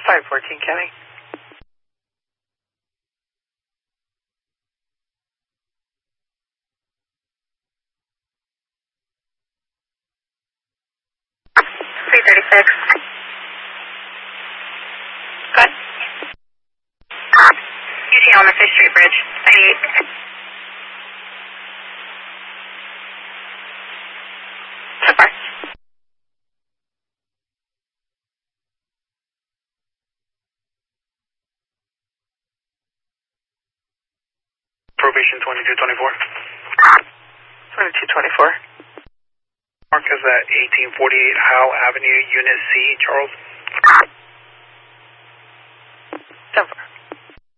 514 County. $336. Go ahead. UT on the Fish Street Bridge, 98. So far. Probation 2224. 2224. Mark is at 1848 Howe Avenue, Unit C, Charles.